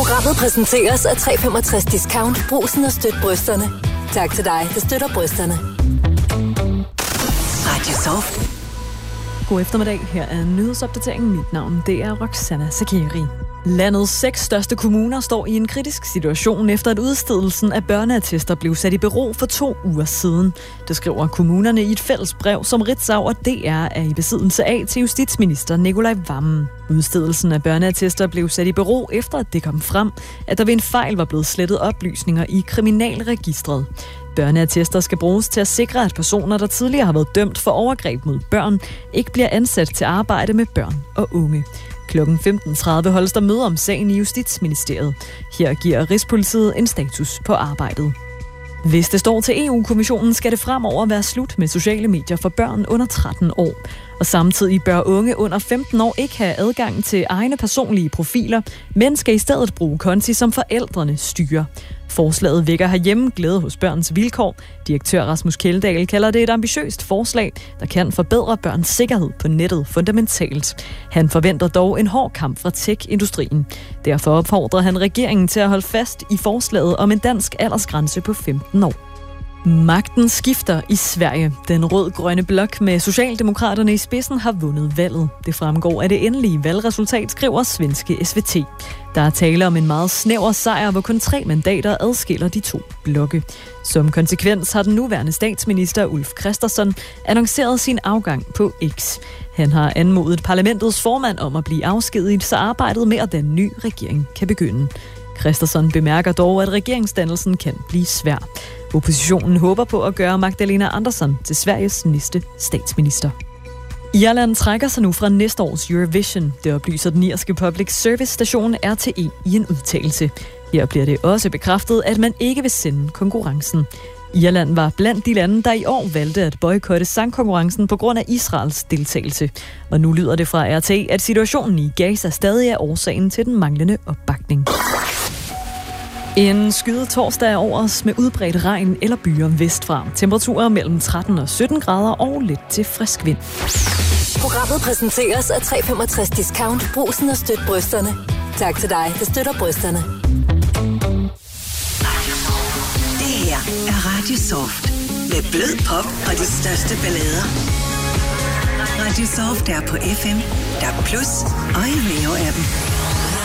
Programmet præsenteres af 365 Discount. Brugsen og støt brysterne. Tak til dig, der støtter brysterne. Radio Soft. God eftermiddag. Her er nyhedsopdateringen. Mit navn, det er Roxana Sakiri. Landets 6 største kommuner står i en kritisk situation, efter at udstedelsen af børneattester blev sat i bero for 2 uger siden. Det skriver kommunerne i et fælles brev, som Ritzau og DR er i besiddelse af til justitsminister Nicolai Wammen. Udstedelsen af børneattester blev sat i bero, efter at det kom frem, at der ved en fejl var blevet slettet oplysninger i kriminalregistret. Børneattester skal bruges til at sikre, at personer, der tidligere har været dømt for overgreb mod børn, ikke bliver ansat til arbejde med børn og unge. Klokken 15.30 holdes der møde om sagen i Justitsministeriet. Her giver Rigspolitiet en status på arbejdet. Hvis det står til EU-kommissionen, skal det fremover være slut med sociale medier for børn under 13 år. Og samtidig bør unge under 15 år ikke have adgang til egne personlige profiler, men skal i stedet bruge konti, som forældrene styrer. Forslaget vækker herhjemme glæde hos Børns Vilkår. Direktør Rasmus Kjeldahl kalder det et ambitiøst forslag, der kan forbedre børns sikkerhed på nettet fundamentalt. Han forventer dog en hård kamp fra tech-industrien. Derfor opfordrer han regeringen til at holde fast i forslaget om en dansk aldersgrænse på 15 år. Magten skifter i Sverige. Den rød-grønne blok med Socialdemokraterne i spidsen har vundet valget. Det fremgår af det endelige valgresultat, skriver svenske SVT. Der er tale om en meget snæver sejr, hvor kun 3 mandater adskiller de 2 blokke. Som konsekvens har den nuværende statsminister Ulf Kristersson annonceret sin afgang på X. Han har anmodet parlamentets formand om at blive afskediget, så arbejdet med at danne ny regering kan begynde. Kristersson bemærker dog, at regeringsdannelsen kan blive svær. Oppositionen håber på at gøre Magdalena Andersson til Sveriges næste statsminister. Irland trækker sig nu fra næste års Eurovision. Det oplyser den irske public service station RTE i en udtalelse. Her bliver det også bekræftet, at man ikke vil sende konkurrencen. Irland var blandt de lande, der i år valgte at boykotte sangkonkurrencen på grund af Israels deltagelse. Og nu lyder det fra RTE, at situationen i Gaza stadig er årsagen til den manglende opbakning. En skyet torsdag er over os med udbredt regn eller byer vestfra. Temperaturer mellem 13 og 17 grader og lidt til frisk vind. Programmet præsenteres af 365 Discount. Brugsen og støt brysterne. Tak til dig, der støtter brysterne. Det her er Radio Soft. Med blød pop og de største ballader. Radio Soft er på FM, DAB+ og i Neo-appen.